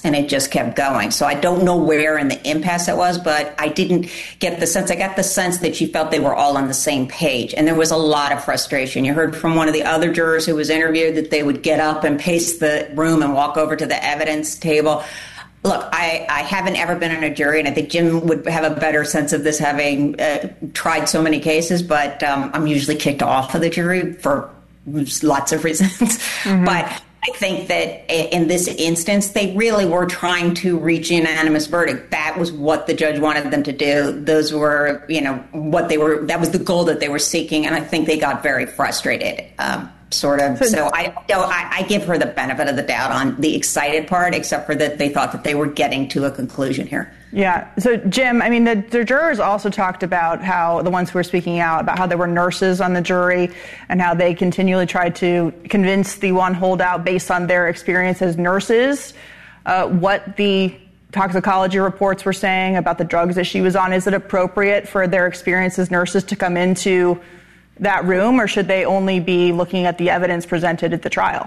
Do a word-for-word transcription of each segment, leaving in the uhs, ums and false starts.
And it just kept going. So I don't know where in the impasse it was, but I didn't get the sense. I got the sense that she felt they were all on the same page. And there was a lot of frustration. You heard from one of the other jurors who was interviewed that they would get up and pace the room and walk over to the evidence table. Look, I, I haven't ever been in a jury, and I think Jim would have a better sense of this having uh, tried so many cases, but um, I'm usually kicked off of the jury for lots of reasons. Mm-hmm. But I think that in this instance, they really were trying to reach a unanimous verdict. That was what the judge wanted them to do. Those were, you know, what they were, that was the goal that they were seeking. And I think they got very frustrated, um, sort of. So, so I, you know, I, I give her the benefit of the doubt on the excited part, except for that they thought that they were getting to a conclusion here. Yeah. So, Jim, I mean, the, the jurors also talked about how, the ones who were speaking out, about how there were nurses on the jury and how they continually tried to convince the one holdout based on their experience as nurses, uh, what the toxicology reports were saying about the drugs that she was on. Is it appropriate for their experience as nurses to come into that room, or should they only be looking at the evidence presented at the trial?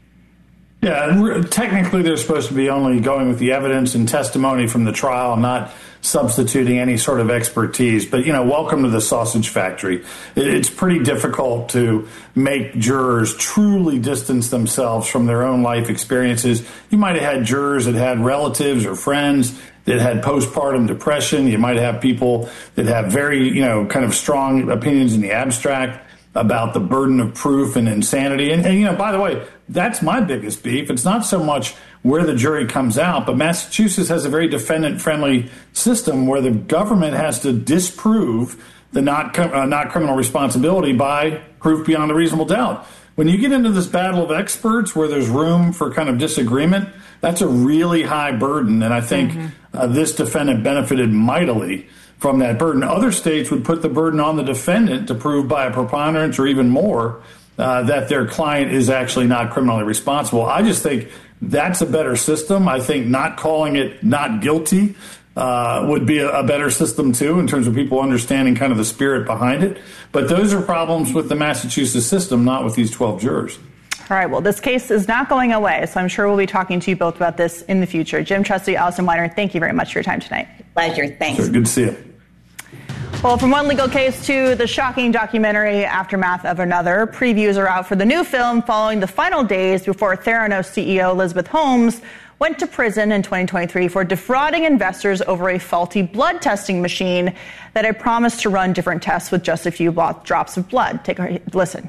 Yeah, technically they're supposed to be only going with the evidence and testimony from the trial, not substituting any sort of expertise. But, you know, welcome to the sausage factory. It's pretty difficult to make jurors truly distance themselves from their own life experiences. You might have had jurors that had relatives or friends that had postpartum depression. You might have people that have very, you know, kind of strong opinions in the abstract about the burden of proof and insanity. And, and, you know, by the way, that's my biggest beef. It's not so much where the jury comes out, but Massachusetts has a very defendant-friendly system where the government has to disprove the not uh, not criminal responsibility by proof beyond a reasonable doubt. When you get into this battle of experts where there's room for kind of disagreement, that's a really high burden. And I think mm-hmm. uh, this defendant benefited mightily from that burden. Other states would put the burden on the defendant to prove by a preponderance or even more uh, that their client is actually not criminally responsible. I just think that's a better system. I think not calling it not guilty uh, would be a, a better system, too, in terms of people understanding kind of the spirit behind it. But those are problems with the Massachusetts system, not with these twelve jurors. All right. Well, this case is not going away, so I'm sure we'll be talking to you both about this in the future. Jim Trusty, Allison Weiner, thank you very much for your time tonight. Pleasure. Thanks. Sure, good to see you. Well, from one legal case to the shocking documentary aftermath of another, previews are out for the new film following the final days before Theranos C E O Elizabeth Holmes went to prison in twenty twenty-three for defrauding investors over a faulty blood testing machine that had promised to run different tests with just a few drops of blood. Take a listen.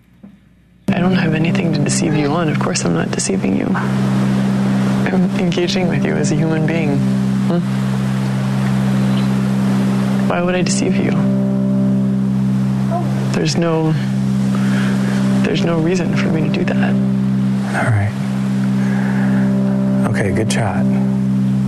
I don't have anything to deceive you on. Of course I'm not deceiving you. I'm engaging with you as a human being. Huh? Why would I deceive you? There's no, there's no reason for me to do that. All right. Okay, good shot.